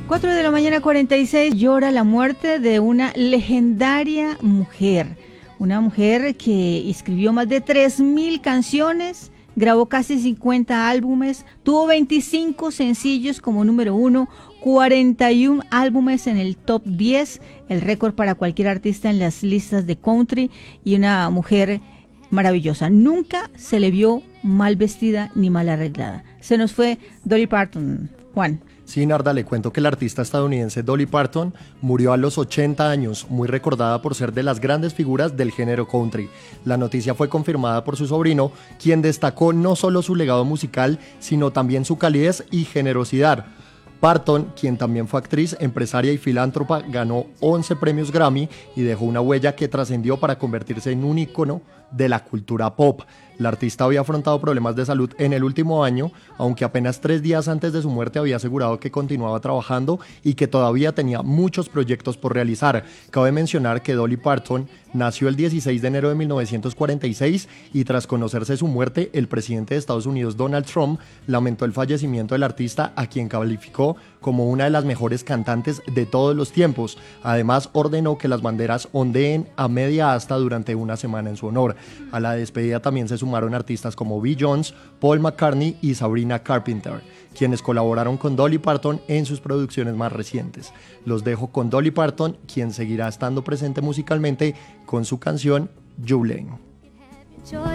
4 de la mañana 46, llora la muerte de una legendaria mujer. Una mujer que escribió más de 3.000 canciones, grabó casi 50 álbumes, tuvo 25 sencillos como número 1, 41 álbumes en el top 10, el récord para cualquier artista en las listas de country, y una mujer maravillosa. Nunca se le vio mal vestida ni mal arreglada. Se nos fue Dolly Parton, Juan. Sí, Narda, le cuento que la artista estadounidense Dolly Parton murió a los 80 años, muy recordada por ser de las grandes figuras del género country. La noticia fue confirmada por su sobrino, quien destacó no solo su legado musical, sino también su calidez y generosidad. Parton, quien también fue actriz, empresaria y filántropa, ganó 11 premios Grammy y dejó una huella que trascendió para convertirse en un ícono de la cultura pop. La artista había afrontado problemas de salud en el último año, aunque apenas 3 días antes de su muerte había asegurado que continuaba trabajando y que todavía tenía muchos proyectos por realizar. Cabe mencionar que Dolly Parton nació el 16 de enero de 1946 y tras conocerse su muerte, el presidente de Estados Unidos, Donald Trump, lamentó el fallecimiento del artista, a quien calificó como una de las mejores cantantes de todos los tiempos. Además, ordenó que las banderas ondeen a media asta durante una semana en su honor. A la despedida también se sumaron artistas como Bill Jones, Paul McCartney y Sabrina Carpenter, quienes colaboraron con Dolly Parton en sus producciones más recientes. Los dejo con Dolly Parton, quien seguirá estando presente musicalmente con su canción Jolene.